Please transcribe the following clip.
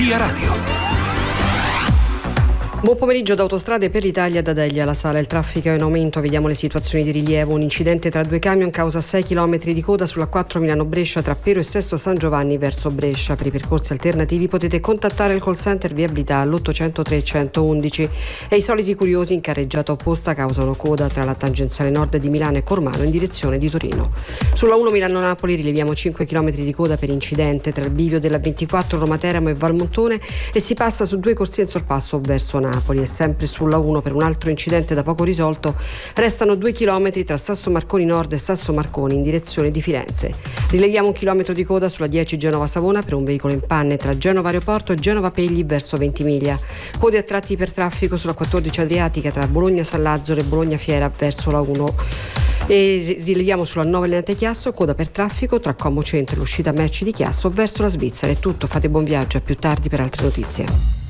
Via Radio. Buon pomeriggio da Autostrade per l'Italia da Deglia alla Sala. Il traffico è in aumento, vediamo le situazioni di rilievo. Un incidente tra due camion causa 6 km di coda sulla 4 Milano-Brescia tra Pero e Sesto San Giovanni verso Brescia. Per i percorsi alternativi potete contattare il call center Viabilità all'803 111 e i soliti curiosi in carreggiata opposta causano coda tra la tangenziale nord di Milano e Cormano in direzione di Torino. Sulla 1 Milano-Napoli rileviamo 5 km di coda per incidente tra il bivio della 24 Roma Teramo e Valmontone e si passa su due corsie in sorpasso verso Napoli. E sempre sulla 1 per un altro incidente da poco risolto restano 2 km tra Sasso Marconi Nord e Sasso Marconi in direzione di Firenze. Rileviamo 1 chilometro di coda sulla 10 Genova Savona per un veicolo in panne tra Genova Aeroporto e Genova Pegli verso Ventimiglia. Code a tratti per traffico sulla 14 Adriatica tra Bologna San Lazzaro e Bologna Fiera verso la 1. E rileviamo sulla 9 Lenate Chiasso coda per traffico tra Como Centro e l'uscita merci di Chiasso verso la Svizzera. È tutto, fate buon viaggio, a più tardi per altre notizie.